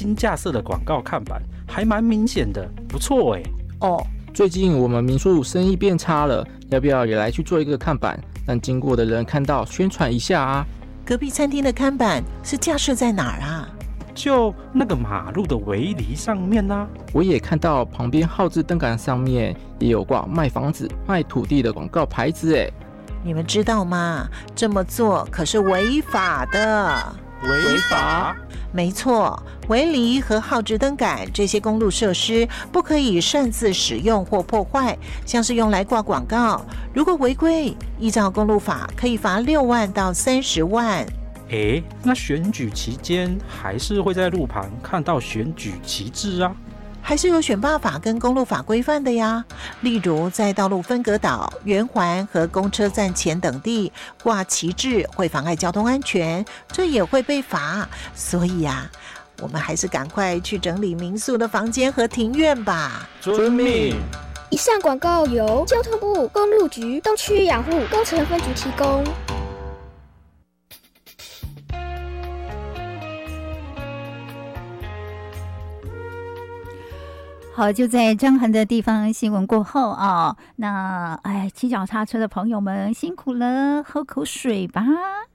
新架设的广告看板，还蛮明显的，不错哎。 哦， 最近我们民宿生意变差了，要不要也来去做一个看板，让经过的人看到宣传一下啊？ 隔壁餐厅的看板是架设在哪儿啊？ 就那个马路的围篱上面啊。 我也看到旁边号志灯杆上面也有挂卖房子、卖土地的广告牌子哎。 你们知道吗？这么做可是违法的。 违法？ 没错，围篱和号志灯杆这些公路设施不可以擅自使用或破坏，像是用来挂广告，如果违规，依照公路法可以罚6万到30万。 那选举期间还是会在路旁看到选举旗帜啊？ 还是有选罢法跟公路法规范的呀，例如在道路分隔岛、圆环和公车站前等地挂旗帜会妨碍交通安全，这也会被罚。所以啊，我们还是赶快去整理民宿的房间和庭院吧。 遵命。 以上广告由交通部公路局东区养护工程分局提供。 好，就在张涵的地方新闻过后啊，那骑脚踏车的朋友们辛苦了，喝口水吧。